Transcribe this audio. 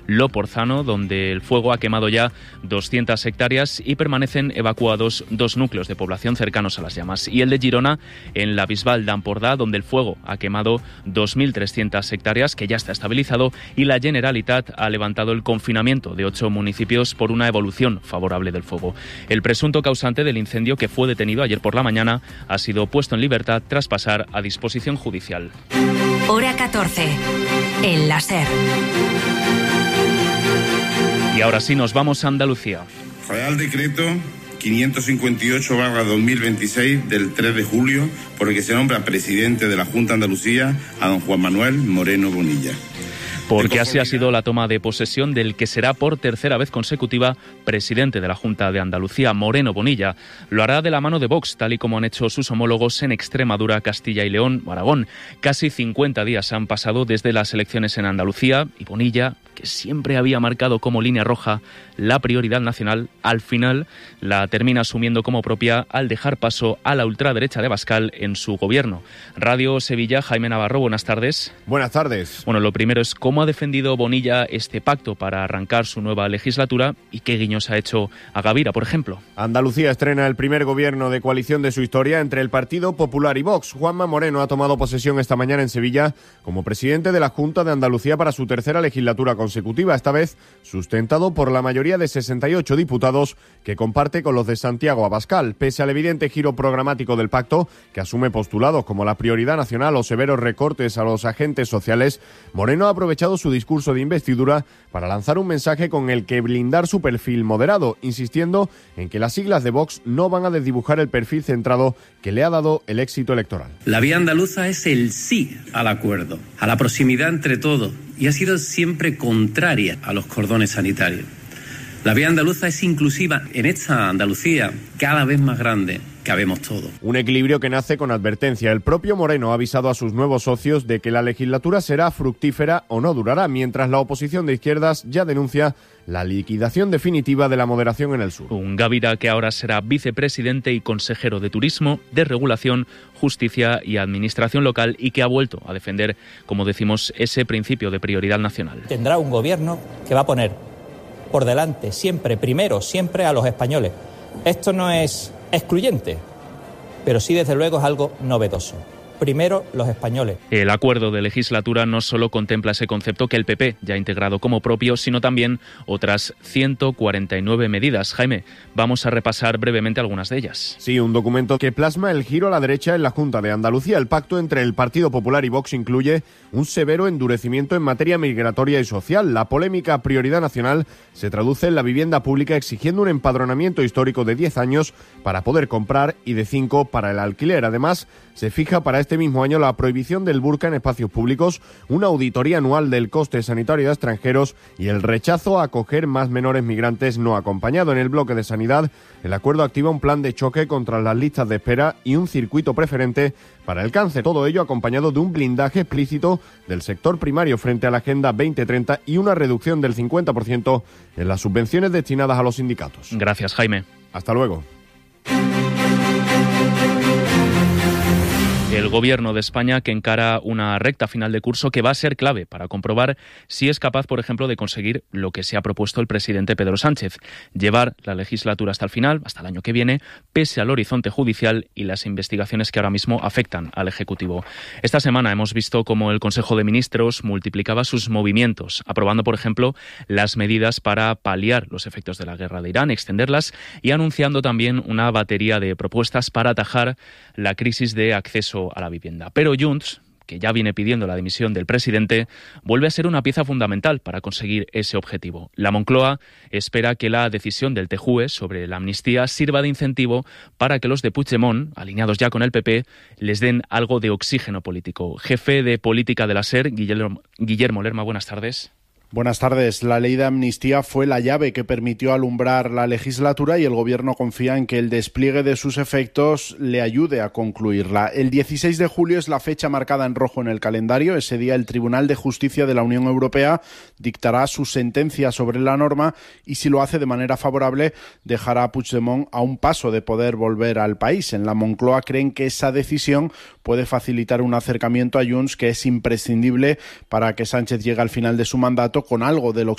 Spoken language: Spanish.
Loporzano, donde el fuego ha quemado ya 200 hectáreas y permanecen evacuados 2 núcleos de población cercanos a las llamas. Y el de Girona, en la Bisbal d'Empordà, donde el fuego ha quemado 2.300 hectáreas, que ya está estabilizado, y la Generalitat ha levantado el confinamiento de 8 municipios por una evolución favorable del fuego. El presunto causante del incendio, que fue detenido ayer por la mañana, ha sido puesto en libertad tras pasar a disposición judicial. Hora 14. El láser. Y ahora sí, nos vamos a Andalucía. Real Decreto 558/2026 del 3 de julio, por el que se nombra presidente de la Junta de Andalucía a don Juan Manuel Moreno Bonilla. Porque así ha sido la toma de posesión del que será por tercera vez consecutiva presidente de la Junta de Andalucía, Moreno Bonilla. Lo hará de la mano de Vox, tal y como han hecho sus homólogos en Extremadura, Castilla y León o Aragón. Casi 50 días han pasado desde las elecciones en Andalucía y Bonilla, que siempre había marcado como línea roja la prioridad nacional, al final la termina asumiendo como propia al dejar paso a la ultraderecha de Abascal en su gobierno. Radio Sevilla, Jaime Navarro, buenas tardes. Buenas tardes. Bueno, lo primero es cómo ha defendido Bonilla este pacto para arrancar su nueva legislatura y qué guiños ha hecho a Gavira, por ejemplo. Andalucía estrena el primer gobierno de coalición de su historia entre el Partido Popular y Vox. Juanma Moreno ha tomado posesión esta mañana en Sevilla como presidente de la Junta de Andalucía para su tercera legislatura consecutiva, esta vez sustentado por la mayoría de 68 diputados que comparte con los de Santiago Abascal. Pese al evidente giro programático del pacto, que asume postulados como la prioridad nacional o severos recortes a los agentes sociales, Moreno ha aprovechado su discurso de investidura para lanzar un mensaje con el que blindar su perfil moderado, insistiendo en que las siglas de Vox no van a desdibujar el perfil centrado que le ha dado el éxito electoral. La vía andaluza es el sí al acuerdo, a la proximidad entre todos, y ha sido siempre contraria a los cordones sanitarios. La vía andaluza es inclusiva. En esta Andalucía cada vez más grande cabemos todos. Un equilibrio que nace con advertencia. El propio Moreno ha avisado a sus nuevos socios de que la legislatura será fructífera o no durará, mientras la oposición de izquierdas ya denuncia la liquidación definitiva de la moderación en el sur. Un Gavira que ahora será vicepresidente y consejero de Turismo, de Regulación, Justicia y Administración Local, y que ha vuelto a defender, como decimos, ese principio de prioridad nacional. Tendrá un gobierno que va a poner por delante siempre, primero, siempre a los españoles. Esto no es excluyente, pero sí desde luego es algo novedoso. Primero, los españoles. El acuerdo de legislatura no solo contempla ese concepto que el PP ya ha integrado como propio, sino también otras 149 medidas. Jaime, vamos a repasar brevemente algunas de ellas. Sí, un documento que plasma el giro a la derecha en la Junta de Andalucía. El pacto entre el Partido Popular y Vox incluye un severo endurecimiento en materia migratoria y social. La polémica prioridad nacional se traduce en la vivienda pública, exigiendo un empadronamiento histórico de 10 años para poder comprar y de 5 para el alquiler. Además, se fija para este mismo año la prohibición del burka en espacios públicos, una auditoría anual del coste sanitario de extranjeros y el rechazo a acoger más menores migrantes no acompañados. En el bloque de sanidad, el acuerdo activa un plan de choque contra las listas de espera y un circuito preferente para el cáncer. Todo ello acompañado de un blindaje explícito del sector primario frente a la Agenda 2030 y una reducción del 50% en las subvenciones destinadas a los sindicatos. Gracias, Jaime. Hasta luego. El Gobierno de España, que encara una recta final de curso que va a ser clave para comprobar si es capaz, por ejemplo, de conseguir lo que se ha propuesto el presidente Pedro Sánchez: llevar la legislatura hasta el final, hasta el año que viene, pese al horizonte judicial y las investigaciones que ahora mismo afectan al Ejecutivo. Esta semana hemos visto cómo el Consejo de Ministros multiplicaba sus movimientos, aprobando, por ejemplo, las medidas para paliar los efectos de la guerra de Irán, extenderlas, y anunciando también una batería de propuestas para atajar la crisis de acceso a la vivienda. Pero Junts, que ya viene pidiendo la dimisión del presidente, vuelve a ser una pieza fundamental para conseguir ese objetivo. La Moncloa espera que la decisión del TJUE sobre la amnistía sirva de incentivo para que los de Puigdemont, alineados ya con el PP, les den algo de oxígeno político. Jefe de política de la SER, Guillermo Lerma, buenas tardes. Buenas tardes. La ley de amnistía fue la llave que permitió alumbrar la legislatura y el Gobierno confía en que el despliegue de sus efectos le ayude a concluirla. El 16 de julio es la fecha marcada en rojo en el calendario. Ese día el Tribunal de Justicia de la Unión Europea dictará su sentencia sobre la norma y, si lo hace de manera favorable, dejará a Puigdemont a un paso de poder volver al país. En la Moncloa creen que esa decisión puede facilitar un acercamiento a Junts que es imprescindible para que Sánchez llegue al final de su mandato con algo de lo